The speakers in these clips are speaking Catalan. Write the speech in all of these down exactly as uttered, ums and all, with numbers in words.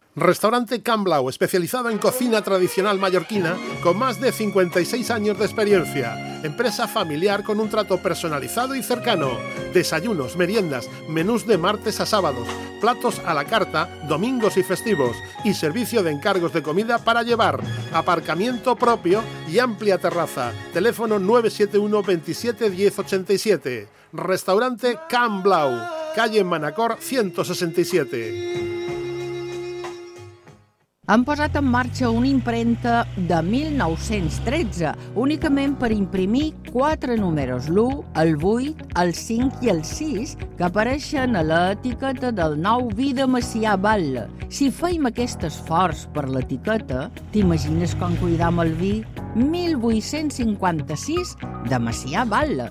Restaurante Can Blau, especializado en cocina tradicional mallorquina, con más de cincuenta y seis años de experiencia. Empresa familiar con un trato personalizado y cercano. Desayunos, meriendas, menús de martes a sábados, platos a la carta, domingos y festivos, y servicio de encargos de comida para llevar, aparcamiento propio y amplia terraza. Teléfono nueve siete uno veintisiete diez ochenta y siete. Restaurante Can Blau, calle Manacor ciento sesenta y siete. Han posat en marxa una imprenta de mil nou-cents tretze, únicament per imprimir quatre números, l'u, el vuit, el cinc i el sis, que apareixen a l'etiqueta del nou vi de Macià Batlle. Si feim aquest esforç per l'etiqueta, t'imagines com cuidam el vi mil vuit-cents cinquanta-sis de Macià Batlle.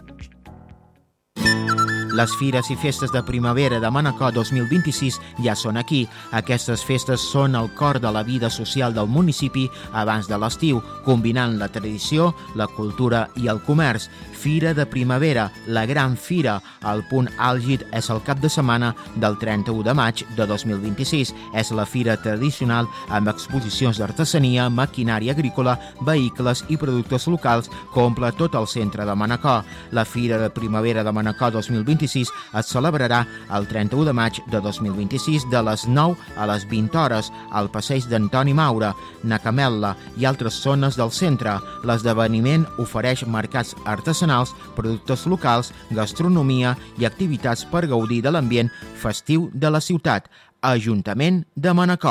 Les fires i festes de primavera de Manacor dos mil vint-i-sis ja són aquí. Aquestes festes són el cor de la vida social del municipi abans de l'estiu, combinant la tradició, la cultura i el comerç. Fira de primavera, la gran fira. El punt àlgid és el cap de setmana del trenta-u de maig de dos mil vint-i-sis. És la fira tradicional amb exposicions d'artesania, maquinària agrícola, vehicles i productes locals que omple tot el centre de Manacor. La Fira de Primavera de Manacor dos mil vint-i-sis es celebrarà el trenta-u de maig de dos mil vint-i-sis de les nou a les vint hores al passeig d'Antoni Maura, Nacametla i altres zones del centre. L'esdeveniment ofereix mercats artesanals, productes locals, gastronomia i activitats per gaudir de l'ambient festiu de la ciutat. Ajuntament de Manacor.